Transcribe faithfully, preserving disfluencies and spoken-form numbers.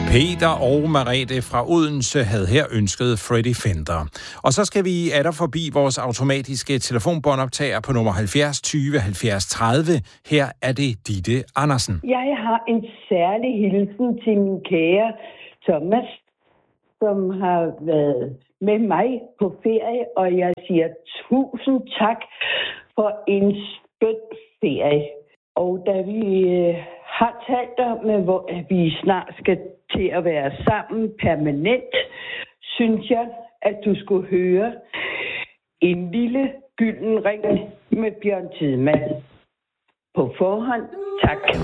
Peter og Merete fra Odense havde her ønsket Freddie Fender. Og så skal vi atter forbi vores automatiske telefonbåndoptager på nummer halvfjerds tyve halvfjerds tredive. Her er det Ditte Andersen. Jeg har en særlig hilsen til min kære Thomas, som har været med mig på ferie, og jeg siger tusind tak for en skøn ferie. Og da vi øh, har talt om, at vi snart skal til at være sammen permanent, synes jeg, at du skulle høre en lille gylden ring med Bjørn Tidemand. På forhånd, tak.